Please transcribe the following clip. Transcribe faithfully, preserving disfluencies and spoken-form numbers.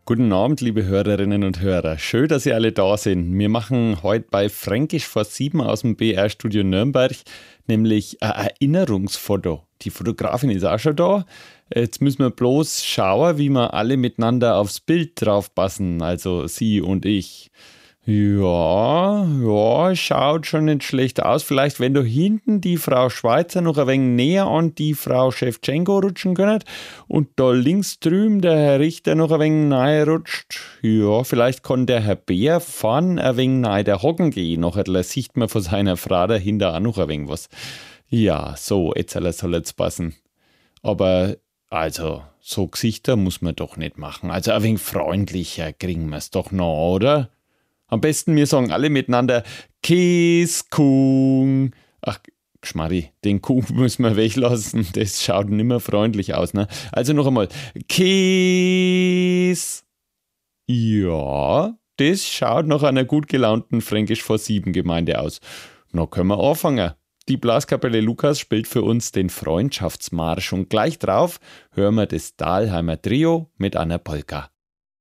Guten Abend, liebe Hörerinnen und Hörer. Schön, dass ihr alle da sind. Wir machen heute bei Fränkisch vor sieben aus dem B R-Studio Nürnberg nämlich ein Erinnerungsfoto. Die Fotografin ist auch schon da. Jetzt müssen wir bloß schauen, wie wir alle miteinander aufs Bild draufpassen, also sie und ich. Ja, ja, schaut schon nicht schlecht aus. Vielleicht, wenn du hinten die Frau Schweizer noch ein wenig näher an die Frau Schewtschenko rutschen könnt und da links drüben der Herr Richter noch ein wenig nahe rutscht. Ja, vielleicht kann der Herr Bär fahren ein wenig nahe der Hocken gehen. Nachher sieht man von seiner Frau dahinter auch noch ein wenig was. Ja, so, jetzt soll jetzt passen. Aber, also, so Gesichter muss man doch nicht machen. Also ein wenig freundlicher kriegen wir es doch noch, oder? Am besten wir sagen alle miteinander Käskung. Ach, Geschmarri, den Kuh müssen wir weglassen. Das schaut nicht mehr freundlich aus, ne? Also noch einmal. Käs. Ja, das schaut nach einer gut gelaunten Fränkisch vor sieben Gemeinde aus. Na, können wir anfangen. Die Blaskapelle Lukas spielt für uns den Freundschaftsmarsch und gleich drauf hören wir das Dahlheimer Trio mit einer Polka.